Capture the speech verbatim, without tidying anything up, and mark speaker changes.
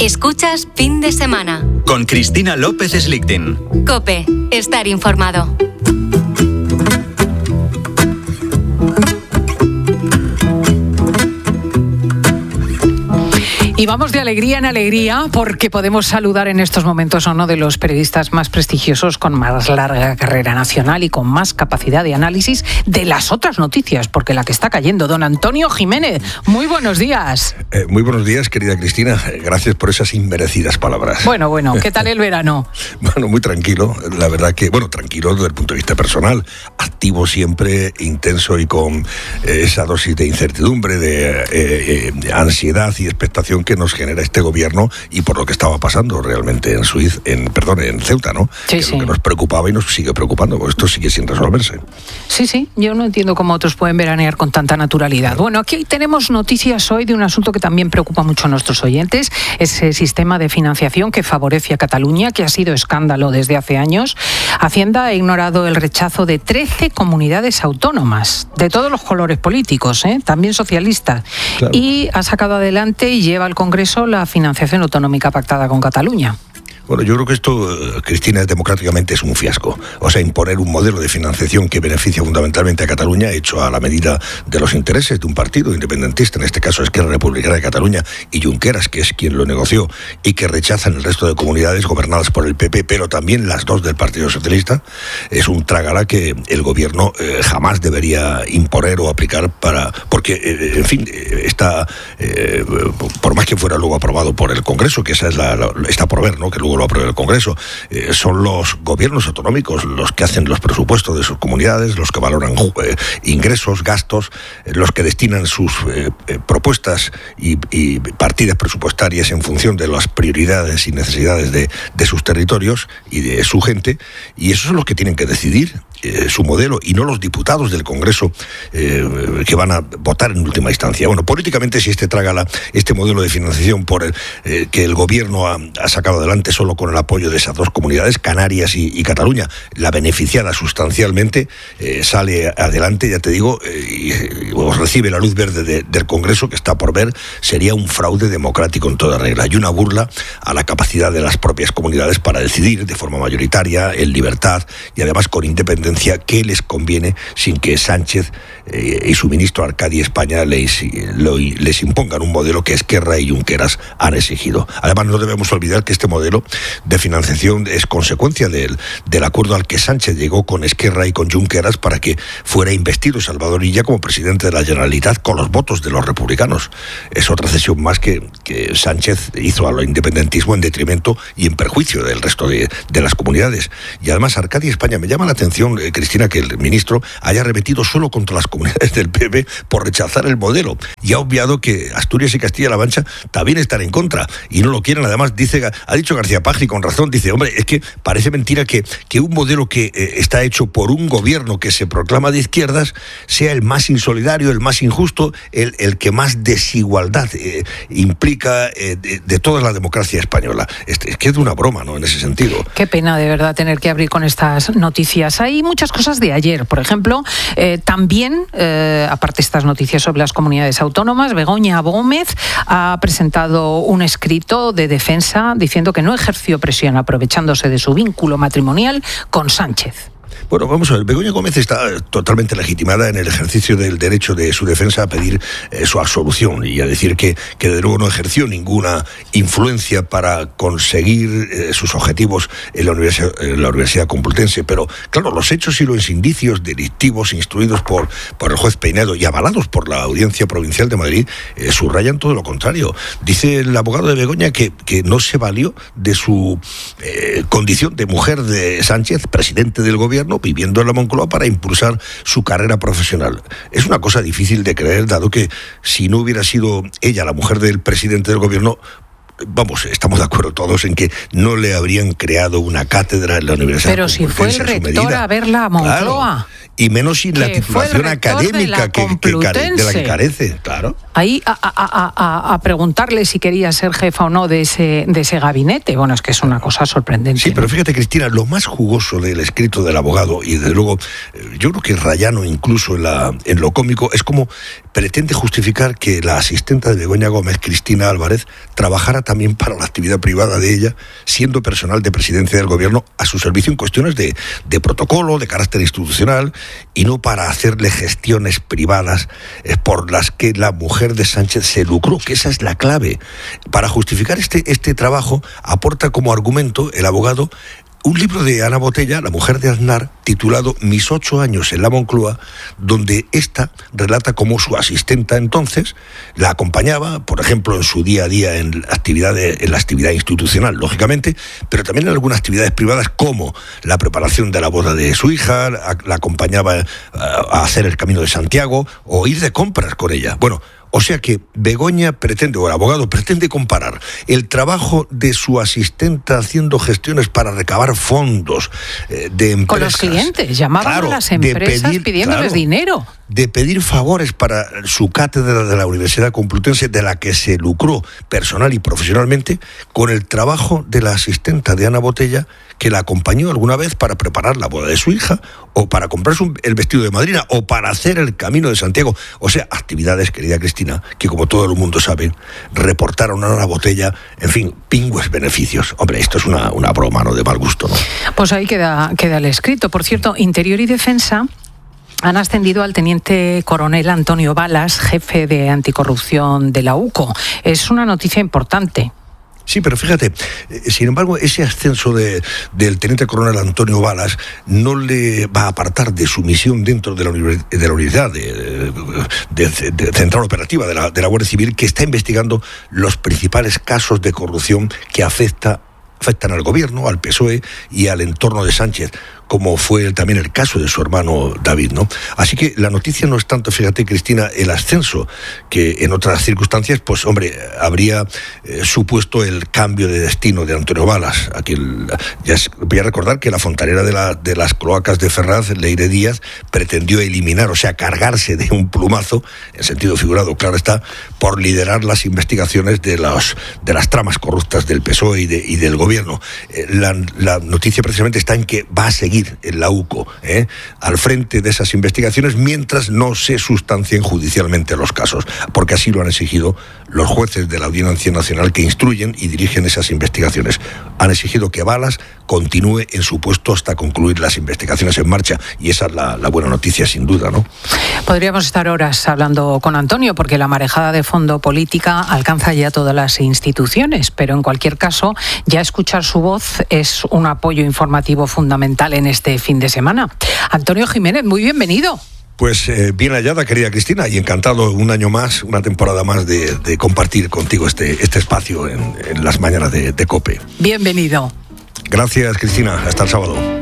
Speaker 1: Escuchas Fin de Semana.
Speaker 2: Con Cristina López Slichting.
Speaker 1: COPE. Estar informado.
Speaker 3: Y vamos de alegría en alegría porque podemos saludar en estos momentos a uno de los periodistas más prestigiosos, con más larga carrera nacional y con más capacidad de análisis de las otras noticias, porque la que está cayendo, don Antonio Jiménez. Muy buenos días.
Speaker 4: Eh, muy buenos días, querida Cristina. Gracias por esas inmerecidas palabras.
Speaker 3: Bueno, bueno, ¿qué tal el verano?
Speaker 4: Bueno, muy tranquilo. La verdad que, bueno, tranquilo desde el punto de vista personal. Activo siempre, intenso y con eh, esa dosis de incertidumbre, de, eh, eh, de ansiedad y expectación que nos genera este gobierno y por lo que estaba pasando realmente en Suiza, en perdón, en Ceuta, ¿no?
Speaker 3: Sí,
Speaker 4: que
Speaker 3: sí.
Speaker 4: Lo que nos preocupaba y nos sigue preocupando, porque esto sigue sin resolverse.
Speaker 3: Sí, sí, yo no entiendo cómo otros pueden veranear con tanta naturalidad. Bueno, aquí tenemos noticias hoy de un asunto que también preocupa mucho a nuestros oyentes, ese sistema de financiación que favorece a Cataluña, que ha sido escándalo desde hace años. Hacienda ha ignorado el rechazo de trece comunidades autónomas, de todos los colores políticos, ¿eh? También socialistas, claro. Y ha sacado adelante y lleva al Congreso la financiación autonómica pactada con Cataluña.
Speaker 4: Bueno, yo creo que esto, Cristina, democráticamente es un fiasco. O sea, imponer un modelo de financiación que beneficia fundamentalmente a Cataluña, hecho a la medida de los intereses de un partido independentista, en este caso Esquerra Republicana de Cataluña, y Junqueras, que es quien lo negoció, y que rechazan el resto de comunidades gobernadas por el P P, pero también las dos del Partido Socialista, es un trágala que el gobierno eh, jamás debería imponer o aplicar para... Porque, eh, en fin, está... Eh, por más que fuera luego aprobado por el Congreso, que esa es la, la está por ver, ¿no? Que luego lo apruebe el Congreso, eh, son los gobiernos autonómicos los que hacen los presupuestos de sus comunidades, los que valoran eh, ingresos, gastos, eh, los que destinan sus eh, eh, propuestas y, y partidas presupuestarias en función de las prioridades y necesidades de, de sus territorios y de su gente, y esos son los que tienen que decidir eh, su modelo, y no los diputados del Congreso eh, que van a votar en última instancia. Bueno, políticamente, si este trágala, este modelo de financiación por el, eh, que el gobierno ha, ha sacado adelante solo con el apoyo de esas dos comunidades, Canarias y, y Cataluña, la beneficiada sustancialmente, eh, sale adelante, ya te digo, eh, y, y recibe la luz verde de, del Congreso, que está por ver, sería un fraude democrático en toda regla y una burla a la capacidad de las propias comunidades para decidir de forma mayoritaria, en libertad y además con independencia, qué les conviene, sin que Sánchez eh, y su ministro Arcadi España les, lo, les impongan un modelo que Esquerra y Junqueras han exigido. Además, no debemos olvidar que este modelo de financiación es consecuencia del, del acuerdo al que Sánchez llegó con Esquerra y con Junqueras para que fuera investido Salvador Illa como presidente de la Generalitat con los votos de los republicanos. Es otra cesión más que, que Sánchez hizo al independentismo en detrimento y en perjuicio del resto de, de las comunidades. Y además, Arcadi España, me llama la atención, eh, Cristina, que el ministro haya arremetido solo contra las comunidades del P P por rechazar el modelo y ha obviado que Asturias y Castilla-La Mancha también están en contra y no lo quieren. Además, dice, ha dicho García Paje, con razón, dice, hombre, es que parece mentira que, que un modelo que eh, está hecho por un gobierno que se proclama de izquierdas sea el más insolidario, el más injusto, el, el que más desigualdad eh, implica eh, de, de toda la democracia española. Es, es que es de una broma, ¿no?, en ese sentido.
Speaker 3: Qué pena, de verdad, tener que abrir con estas noticias. Hay muchas cosas de ayer, por ejemplo, eh, también, eh, aparte de estas noticias sobre las comunidades autónomas, Begoña Gómez ha presentado un escrito de defensa diciendo que no ejerció presión aprovechándose de su vínculo matrimonial con Sánchez.
Speaker 4: Bueno, vamos a ver, Begoña Gómez está totalmente legitimada en el ejercicio del derecho de su defensa a pedir eh, su absolución y a decir que, que de nuevo no ejerció ninguna influencia para conseguir eh, sus objetivos en la, universidad, en la Universidad Complutense. Pero, claro, los hechos y los indicios delictivos instruidos por, por el juez Peinado y avalados por la Audiencia Provincial de Madrid eh, subrayan todo lo contrario. Dice el abogado de Begoña que, que no se valió de su eh, condición de mujer de Sánchez, presidente del gobierno, viviendo en la Moncloa, para impulsar su carrera profesional. Es una cosa difícil de creer, dado que si no hubiera sido ella la mujer del presidente del gobierno, vamos, estamos de acuerdo todos en que no le habrían creado una cátedra en la Universidad.
Speaker 3: Pero si fue el rector a verla a Moncloa.
Speaker 4: Claro, y menos sin la titulación académica que, que care, de la que carece, claro.
Speaker 3: Ahí a, a, a, a preguntarle si quería ser jefa o no de ese, de ese gabinete. Bueno, es que es una cosa sorprendente.
Speaker 4: Sí,
Speaker 3: ¿no?
Speaker 4: Pero fíjate, Cristina, lo más jugoso del escrito del abogado, y desde luego yo creo que rayano incluso en, la, en lo cómico, es como pretende justificar que la asistenta de Begoña Gómez, Cristina Álvarez, trabajara también para la actividad privada de ella, siendo personal de presidencia del gobierno a su servicio en cuestiones de, de protocolo, de carácter institucional, y no para hacerle gestiones privadas eh, por las que la mujer de Sánchez se lucró, que esa es la clave. Para justificar este, este trabajo, aporta como argumento el abogado un libro de Ana Botella, la mujer de Aznar, titulado Mis ocho años en la Moncloa, donde ésta relata cómo su asistenta entonces la acompañaba, por ejemplo, en su día a día en, actividades, en la actividad institucional, lógicamente, pero también en algunas actividades privadas, como la preparación de la boda de su hija, la, la acompañaba a, a hacer el Camino de Santiago o ir de compras con ella. Bueno, o sea que Begoña pretende, o el abogado pretende comparar el trabajo de su asistenta haciendo gestiones para recabar fondos eh, de empresas.
Speaker 3: Con los clientes, llamaban claro, a las empresas pedir, pidiéndoles claro, dinero.
Speaker 4: De pedir favores para su cátedra de la Universidad Complutense, de la que se lucró personal y profesionalmente, con el trabajo de la asistenta de Ana Botella, que la acompañó alguna vez para preparar la boda de su hija, o para comprarse un, el vestido de madrina, o para hacer el Camino de Santiago. O sea, actividades, querida Cristina, que como todo el mundo sabe, reportaron a Ana Botella, en fin, pingües beneficios. Hombre, esto es una, una broma, ¿no?, de mal gusto, ¿no?
Speaker 3: Pues ahí queda, queda el escrito. Por cierto, Interior y Defensa han ascendido al teniente coronel Antonio Balas, jefe de anticorrupción de la U C O. Es una noticia importante.
Speaker 4: Sí, pero fíjate, eh, sin embargo, ese ascenso de, del teniente coronel Antonio Balas no le va a apartar de su misión dentro de la, de la unidad de, de, de, de central operativa de la, de la Guardia Civil, que está investigando los principales casos de corrupción que afecta, afectan al gobierno, al P S O E y al entorno de Sánchez, como fue también el caso de su hermano David, ¿no? Así que la noticia no es tanto, fíjate, Cristina, el ascenso, que en otras circunstancias, pues hombre, habría eh, supuesto el cambio de destino de Antonio Balas. Aquí el, ya es, voy a recordar que la fontanera de, la, de las cloacas de Ferraz, Leire Díaz, pretendió eliminar, o sea, cargarse de un plumazo, en sentido figurado, claro está, por liderar las investigaciones de, los, de las tramas corruptas del P S O E y, de, y del gobierno. Eh, la, la noticia precisamente está en que va a seguir en la U C O, ¿eh? al frente de esas investigaciones, mientras no se sustancien judicialmente los casos, porque así lo han exigido los jueces de la Audiencia Nacional que instruyen y dirigen esas investigaciones. Han exigido que Balas continúe en su puesto hasta concluir las investigaciones en marcha, y esa es la, la buena noticia, sin duda, ¿no?
Speaker 3: Podríamos estar horas hablando con Antonio, porque la marejada de fondo política alcanza ya todas las instituciones, pero en cualquier caso, ya escuchar su voz es un apoyo informativo fundamental en este fin de semana. Antonio Jiménez, muy bienvenido.
Speaker 4: Pues eh, bien hallada, querida Cristina, y encantado un año más, una temporada más de, de compartir contigo este, este espacio en, en las mañanas de, de COPE.
Speaker 3: Bienvenido.
Speaker 4: Gracias, Cristina. Hasta el sábado.